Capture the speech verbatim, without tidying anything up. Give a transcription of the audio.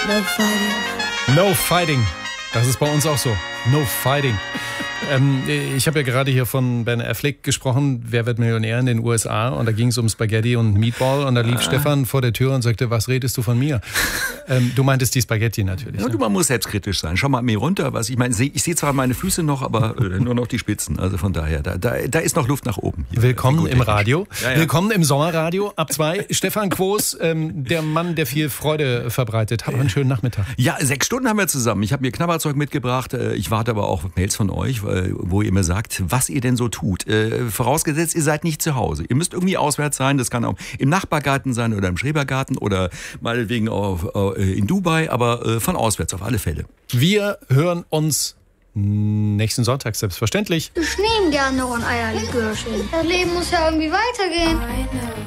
No fighting. No fighting. Das ist bei uns auch so. No fighting. ähm, ich habe ja gerade hier von Ben Affleck gesprochen, Wer wird Millionär in den U S A? Und da ging es um Spaghetti und Meatball. Und da lief ah. Stefan vor der Tür und sagte, was redest du von mir? ähm, du meintest die Spaghetti natürlich. Ja, ne? du, man muss selbstkritisch sein. Schau mal mir runter. Was ich meine, ich sehe zwar meine Füße noch, aber äh, nur noch die Spitzen. Also von daher, da, da, da ist noch Luft nach oben. Hier. Willkommen im Radio. Ja, ja. Willkommen im Sommerradio. Ab zwei. Stefan Quos, ähm, der Mann, der viel Freude verbreitet. Hab einen schönen Nachmittag. Ja, sechs Stunden haben wir zusammen. Ich habe mir Knabberzeug mitgebracht. Ich warte aber auch auf Mails von euch, wo ihr mir sagt, was ihr denn so tut. Vorausgesetzt, ihr seid nicht zu Hause. Ihr müsst irgendwie auswärts sein. Das kann auch im Nachbargarten sein oder im Schrebergarten oder meinetwegen auch in Dubai, aber von auswärts auf alle Fälle. Wir hören uns nächsten Sonntag selbstverständlich. Ich nehme gerne noch ein Eierlikörchen. Das Leben muss ja irgendwie weitergehen.